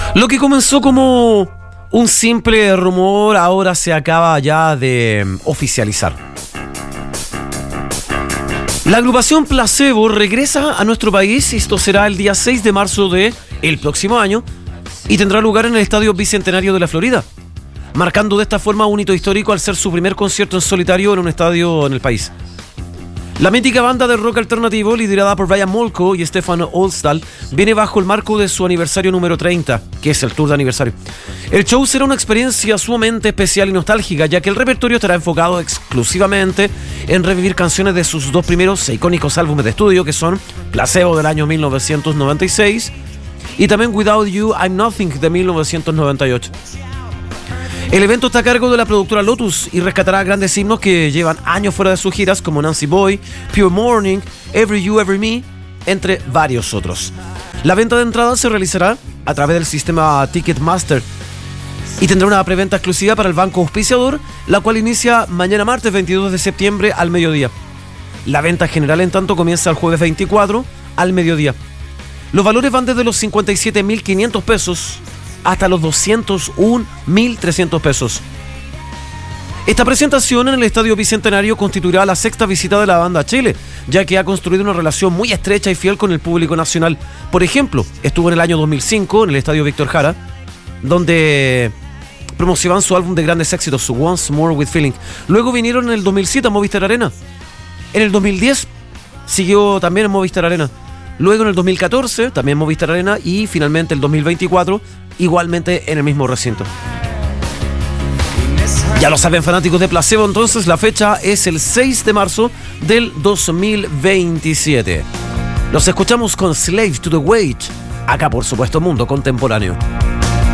Lo que comenzó como un simple rumor ahora se acaba ya de oficializar. La agrupación Placebo regresa a nuestro país y esto será el día 6 de marzo del próximo año y tendrá lugar en el Estadio Bicentenario de la Florida, marcando de esta forma un hito histórico al ser su primer concierto en solitario en un estadio en el país. La mítica banda de rock alternativo, liderada por Brian Molko y Stefan Olstall, viene bajo el marco de su aniversario número 30, que es el tour de aniversario. El show será una experiencia sumamente especial y nostálgica, ya que el repertorio estará enfocado exclusivamente en revivir canciones de sus dos primeros e icónicos álbumes de estudio, que son Placebo del año 1996 y también Without You, I'm Nothing de 1998. El evento está a cargo de la productora Lotus y rescatará grandes himnos que llevan años fuera de sus giras, como Nancy Boy, Pure Morning, Every You, Every Me, entre varios otros. La venta de entradas se realizará a través del sistema Ticketmaster y tendrá una preventa exclusiva para el banco auspiciador, la cual inicia mañana martes 22 de septiembre al mediodía. La venta general, en tanto, comienza el jueves 24 al mediodía. Los valores van desde los 57.500 pesos hasta los 201.300 pesos. Esta presentación en el Estadio Bicentenario constituirá la sexta visita de la banda a Chile, ya que ha construido una relación muy estrecha y fiel con el público nacional. Por ejemplo, estuvo en el año 2005 en el Estadio Víctor Jara, donde promocionaban su álbum de grandes éxitos, Once More With Feeling. Luego vinieron en el 2007 a Movistar Arena. En el 2010 siguió también en Movistar Arena. Luego en el 2014 también Movistar Arena y finalmente el 2024 igualmente en el mismo recinto. Ya lo saben, fanáticos de Placebo, entonces la fecha es el 6 de marzo del 2027. Los escuchamos con Slave to the Wage, acá por supuesto Mundo Contemporáneo.